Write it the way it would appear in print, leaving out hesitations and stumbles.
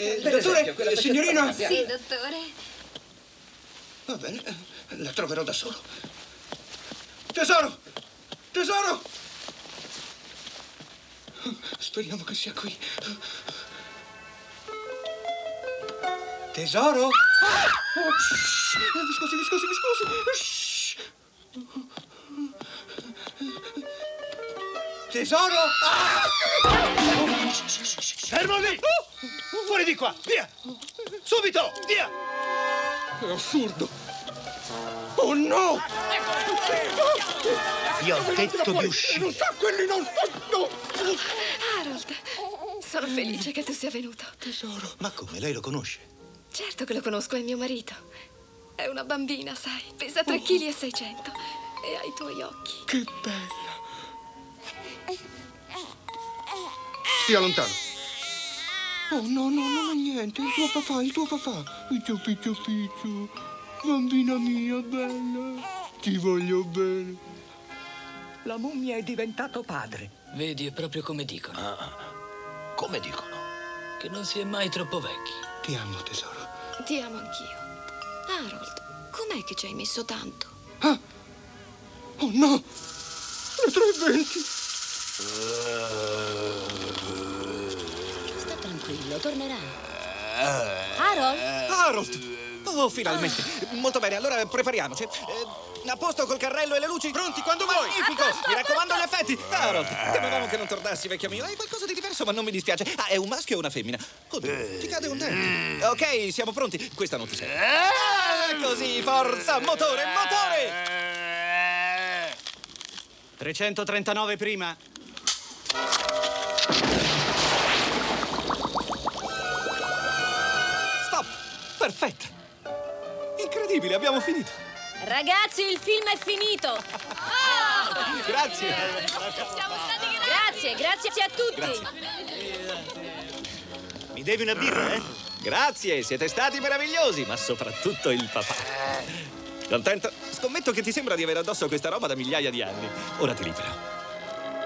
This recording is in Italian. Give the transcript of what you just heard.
Dottore, signorina? Sì, dottore. Va bene, la troverò da solo. Tesoro! Tesoro! Speriamo che sia qui. Tesoro? Oh, mi scusi. Tesoro? Fermo lì! Fuori di qua! Via! Subito! Via! È assurdo! Oh no! Vi ho detto di uscire! Non sa quelli non... No! Harold, sono felice che tu sia venuto. Tesoro. Ma come? Lei lo conosce? Certo che lo conosco, è mio marito. È una bambina, sai. Pesa 3,6 kg e ha i tuoi occhi. Che bella! Stia lontano. Oh, no, niente. Il tuo papà. Piccio. Bambina mia, bella. Ti voglio bene. La mummia è diventato padre. Vedi, è proprio come dicono. Come dicono? Che non si è mai troppo vecchi. Ti amo, tesoro. Ti amo anch'io. Harold, com'è che ci hai messo tanto? Ah! Oh, no! Le 3:20. Sta tranquillo, tornerà. Harold? Harold! Oh, finalmente! Molto bene, allora prepariamoci. A posto col carrello e le luci? Pronti quando vuoi! Magnifico! Mi raccomando gli effetti! Harold, temevamo che non tornassi, vecchio mio. Hai qualcosa di diverso, ma non mi dispiace. Ah, è un maschio o una femmina? Oddio, ti cade un dente. Ok, siamo pronti. Questa non ti serve. Così, forza! Motore! 339 prima. Stop! Perfetto! Incredibile, abbiamo finito. Ragazzi, il film è finito. Grazie. Grazie a tutti. Grazie. Mi devi una birra, eh? Grazie, siete stati meravigliosi, ma soprattutto il papà. Contento? Scommetto che ti sembra di avere addosso questa roba da migliaia di anni. Ora ti libero.